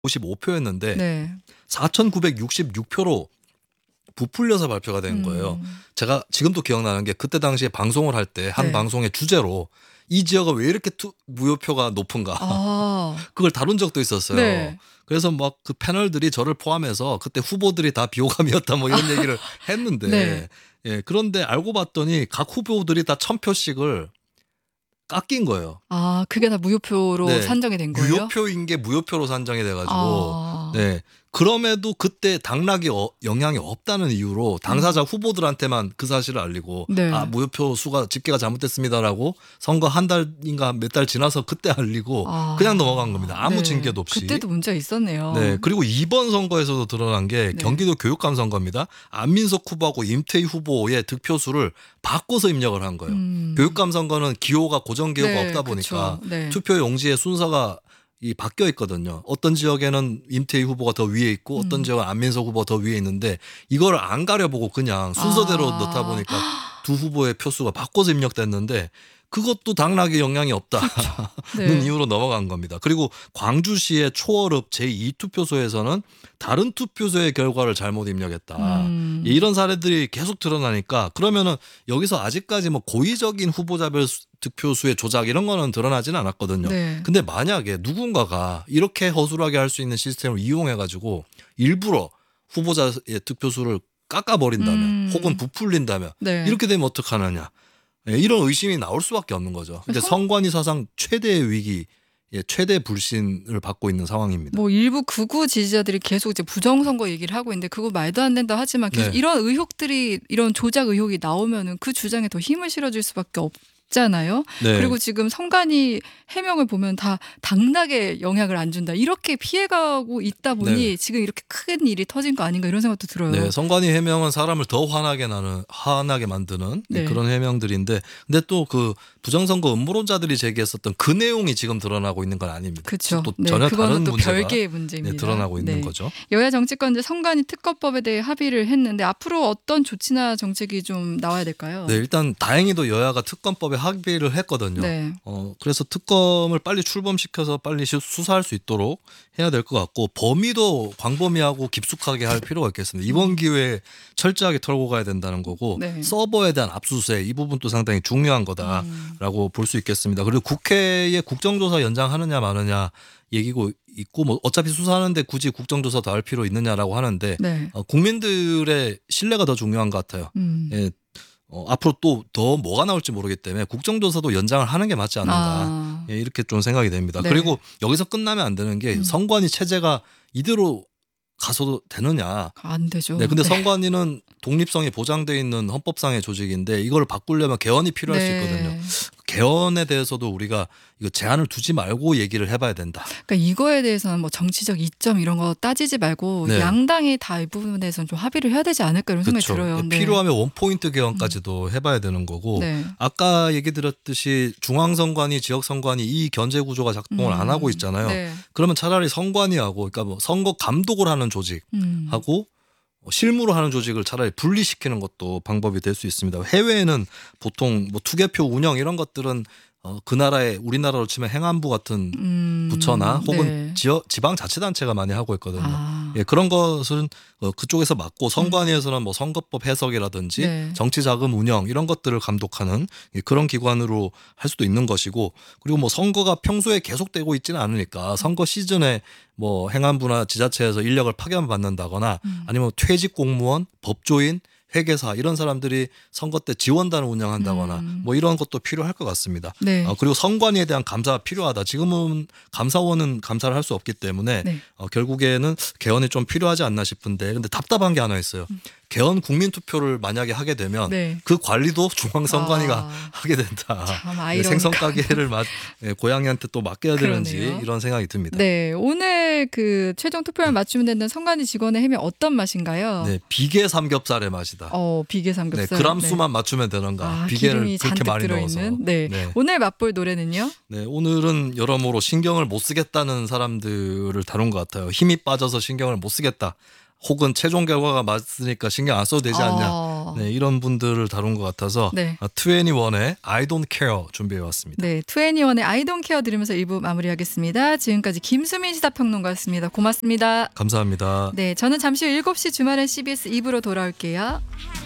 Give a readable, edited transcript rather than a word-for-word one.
55표였는데 네. 4,966표로 부풀려서 발표가 된 거예요. 제가 지금도 기억나는 게 그때 당시에 방송을 할 때 한 네. 방송의 주제로 이 지역은 왜 이렇게 무효표가 높은가 그걸 다룬 적도 있었어요. 네. 그래서 막 그 패널들이 저를 포함해서 그때 후보들이 다 비호감이었다 뭐 이런 얘기를 했는데 네. 예, 그런데 알고 봤더니 각 후보들이 다 1,000표씩을 깎인 거예요. 그게 다 무효표로 네. 산정이 된 거예요? 유효표인 게 무효표로 산정이 돼가지고 아. 네. 그럼에도 그때 당락이 영향이 없다는 이유로 당사자 후보들한테만 그 사실을 알리고 네. 무효표 수가 집계가 잘못됐습니다라고 선거 한 달인가 몇 달 지나서 그때 알리고 그냥 넘어간 겁니다. 아무 네. 징계도 없이. 그때도 문제가 있었네요. 네. 그리고 이번 선거에서도 드러난 게 네. 경기도 교육감 선거입니다. 안민석 후보하고 임태희 후보의 득표수를 바꿔서 입력을 한 거예요. 교육감 선거는 기호가 고정 기호가 네, 없다 보니까 그쵸. 네. 투표 용지의 순서가 바뀌어 있거든요. 어떤 지역에는 임태희 후보가 더 위에 있고 어떤 지역은 안민석 후보가 더 위에 있는데 이걸 안 가려보고 그냥 순서대로 넣다 보니까 두 후보의 표수가 바꿔서 입력됐는데 그것도 당락에 영향이 없다는 네. 이유로 넘어간 겁니다. 그리고 광주시의 초월읍 제2투표소에서는 다른 투표소의 결과를 잘못 입력했다. 이런 사례들이 계속 드러나니까 그러면은 여기서 아직까지 뭐 고의적인 후보자별 득표수의 조작 이런 거는 드러나지는 않았거든요. 네. 근데 만약에 누군가가 이렇게 허술하게 할 수 있는 시스템을 이용해가지고 일부러 후보자의 득표수를 깎아버린다면 혹은 부풀린다면 네. 이렇게 되면 어떡하느냐. 예, 이런 의심이 나올 수밖에 없는 거죠. 이제 선관위 사상 최대의 위기, 최대 불신을 받고 있는 상황입니다. 뭐 일부 극우 지지자들이 계속 이제 부정선거 얘기를 하고 있는데 그거 말도 안 된다 하지만 계속 네. 이런 의혹들이 이런 조작 의혹이 나오면은 그 주장에 더 힘을 실어줄 수밖에 없잖아요. 네. 그리고 지금 선관위 해명을 보면 다 당락에 영향을 안 준다. 이렇게 피해가고 있다 보니 네. 지금 이렇게 큰 일이 터진 거 아닌가 이런 생각도 들어요. 네, 선관위 해명은 사람을 더 화나게 만드는 네. 그런 해명들인데, 근데 또 그 부정선거 음모론자들이 제기했었던 그 내용이 지금 드러나고 있는 건 아닙니다. 그렇죠. 또 네, 전혀 그거는 다른 또 문제가 별개의 문제입니다. 드러나고 있는 네. 거죠. 여야 정치권 이제 선관위 특검법에 대해 합의를 했는데 앞으로 어떤 조치나 정책이 좀 나와야 될까요? 네, 일단 다행히도 여야가 특검법에 합의를 했거든요. 네. 그래서 특검을 빨리 출범시켜서 빨리 수사할 수 있도록 해야 될 것 같고 범위도 광범위하고 깊숙하게 할 필요가 있겠습니다. 이번 기회에 철저하게 털고 가야 된다는 거고 네. 서버에 대한 압수수색 이 부분도 상당히 중요한 거다라고 볼 수 있겠습니다. 그리고 국회에 국정조사 연장하느냐 마느냐 얘기고 있고 뭐 어차피 수사하는데 굳이 국정조사 더 할 필요 있느냐라고 하는데 네. 국민들의 신뢰가 더 중요한 것 같아요. 예. 앞으로 또 더 뭐가 나올지 모르기 때문에 국정조사도 연장을 하는 게 맞지 않는가 예, 이렇게 좀 생각이 됩니다. 네. 그리고 여기서 끝나면 안 되는 게 선관위 체제가 이대로 가서도 되느냐. 안 되죠. 네, 근데 선관위는 독립성이 보장되어 있는 헌법상의 조직인데 이걸 바꾸려면 개헌이 필요할 수 있거든요. 개헌에 대해서도 우리가 이거 제한을 두지 말고 얘기를 해봐야 된다. 그러니까 이거에 대해서는 뭐 정치적 이점 이런 거 따지지 말고 네. 양당이 다 이 부분에 대해서는 좀 합의를 해야 되지 않을까 이런 생각이 그렇죠. 들어요. 네. 필요하면 원포인트 개헌까지도 해봐야 되는 거고 네. 아까 얘기 드렸듯이 중앙선관위, 지역선관위 이 견제 구조가 안 하고 있잖아요. 네. 그러면 차라리 선관위하고 그러니까 뭐 선거 감독을 하는 조직하고 실무로 하는 조직을 차라리 분리시키는 것도 방법이 될 수 있습니다. 해외에는 보통 뭐 투개표 운영 이런 것들은 그 나라의 우리나라로 치면 행안부 같은 부처나 혹은 네. 지방자치단체가 많이 하고 있거든요. 예, 아. 그런 것은 그쪽에서 맡고 선관위에서는 뭐 선거법 해석이라든지 네. 정치자금 운영 이런 것들을 감독하는 그런 기관으로 할 수도 있는 것이고 그리고 뭐 선거가 평소에 계속되고 있지는 않으니까 선거 시즌에 뭐 행안부나 지자체에서 인력을 파견받는다거나 아니면 퇴직 공무원, 법조인 회계사 이런 사람들이 선거 때 지원단을 운영한다거나 뭐 이런 것도 필요할 것 같습니다. 네. 그리고 선관위에 대한 감사가 필요하다. 지금은 감사원은 감사를 할 수 없기 때문에 네. 결국에는 개헌이 좀 필요하지 않나 싶은데 근데 답답한 게 하나 있어요. 개헌 국민투표를 만약에 하게 되면 네. 그 관리도 중앙선관위가 하게 된다. 참 아이러니컬. 생선 가게를 고양이한테 또 맡겨야 되는지 그러네요. 이런 생각이 듭니다. 네, 오늘 그 최종 투표를 맞추면 되는 선관위 직원의 해명 어떤 맛인가요? 네, 비계 삼겹살의 맛이다. 비계 삼겹살. 네, 그람 수만 맞추면 되는가. 비계를 기름이 그렇게 잔뜩 많이 들어있는. 넣어서. 네. 네. 오늘 맛볼 노래는요? 네, 오늘은 여러모로 신경을 못 쓰겠다는 사람들을 다룬 것 같아요. 힘이 빠져서 신경을 못 쓰겠다. 혹은 최종 결과가 맞으니까 신경 안 써도 되지 않냐. 네, 이런 분들을 다룬 것 같아서 네. 2NE1의 I Don't Care 준비해왔습니다. 네, 2NE1의 I Don't Care 들으면서 1부 마무리하겠습니다. 지금까지 김수민 시사평론가였습니다. 고맙습니다. 감사합니다. 네, 저는 잠시 후 7시 주말엔 CBS 2부로 돌아올게요.